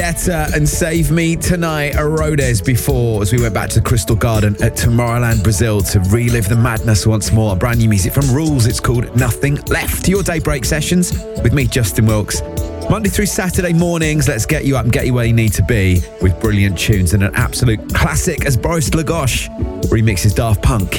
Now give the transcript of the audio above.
Etta and Save Me Tonight, Arodes before, as we went back to the Crystal Garden at Tomorrowland, Brazil to relive the madness once more. Brand new music from Rules, it's called Nothing Left. Your Daybreak Sessions with me, Justin Wilkes. Monday through Saturday mornings, let's get you up and get you where you need to be with brilliant tunes and an absolute classic as Boris Lagoche remixes Daft Punk.